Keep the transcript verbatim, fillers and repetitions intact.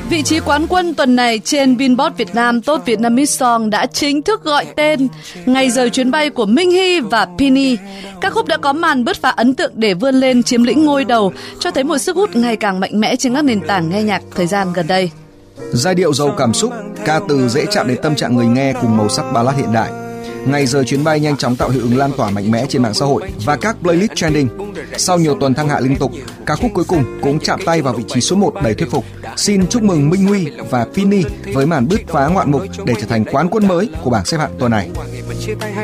Vị trí quán quân tuần này trên Billboard Việt Nam Top Vietnamese Song đã chính thức gọi tên Ngày rời chuyến bay của Minh Hy và Penny. Các khúc đã có màn bứt phá ấn tượng để vươn lên chiếm lĩnh ngôi đầu, cho thấy một sức hút ngày càng mạnh mẽ trên các nền tảng nghe nhạc thời gian gần đây. Giai điệu giàu cảm xúc, ca từ dễ chạm đến tâm trạng người nghe cùng màu sắc ballad hiện đại. Ngày rời chuyến bay nhanh chóng tạo hiệu ứng lan tỏa mạnh mẽ trên mạng xã hội và các playlist trending. Sau nhiều tuần thăng hạ liên tục, ca khúc cuối cùng cũng chạm tay vào vị trí số một đầy thuyết phục. Xin chúc mừng Minh Huy và Penny với màn bứt phá ngoạn mục để trở thành quán quân mới của bảng xếp hạng tuần này.